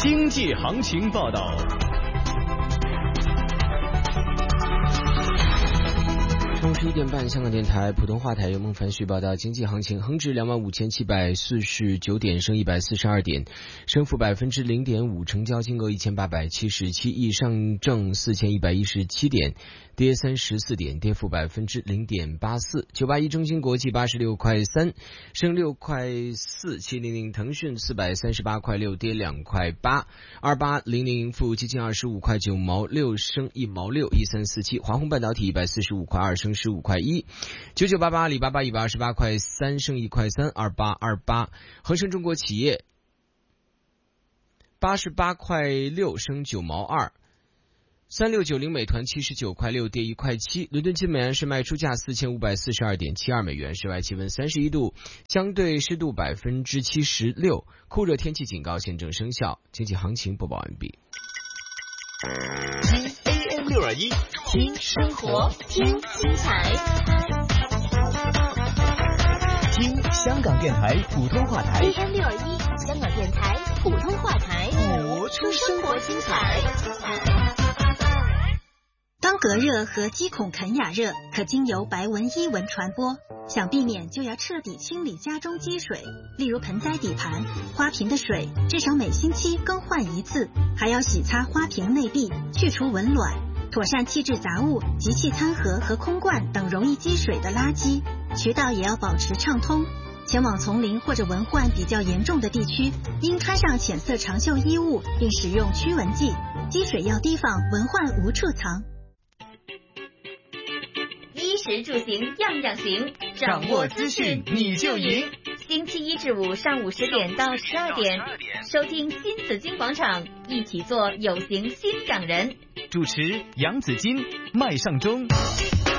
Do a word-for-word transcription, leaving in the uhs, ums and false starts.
经济行情报道。 中午十一点半，香港电台普通话台由孟凡旭报道经济行情。恒指两万五千七百四十九点，升一百四十二点，升幅百分之零点五，成交金额一千八百七十七亿。上证四千一百一十七点，跌三十四点，跌幅百分之零点八四。九八一中芯国际八十六块三，升六块四。七零零腾讯四百三十八块六，跌两块八。二八零零富基金二十五块九毛六，升一毛六。一三四七华虹半导体一百四十五块二，升十五块一。九九八八阿里巴巴一百二十八块三，升一块三。二八二八恒生中国企业八十八块六，升九毛二。三六九零美团七十九块六，跌一块七。伦敦金每安士卖出价四千五百四十二点七二美元。室外气温三十一度，相对湿度百分之七十六，酷热天气警告现正生效。经济行情播报完毕。 听 A M 六二一， 听生活，听精彩， 听香港电台普通话台 A M 六二一，香港电台普通话台， 活出生活精彩。 当隔热和肌孔肯雅热可经由白纹伊纹传播，想避免就要彻底清理家中积水，例如盆栽底盘、花瓶的水，至少每星期更换一次，还要洗擦花瓶内壁，去除蚊卵，妥善弃置杂物、集气餐盒和空罐等容易积水的垃圾，渠道也要保持畅通。前往丛林或者蚊患比较严重的地区，应穿上浅色长袖衣物，并使用驱蚊剂。积水要提防，蚊患无处藏。 衣食住行样样行， 掌握资讯你就赢。 星期一至五上午十点到十二点，收听新紫金广场，一起做有型新港人。 主持杨紫金、麦尚中。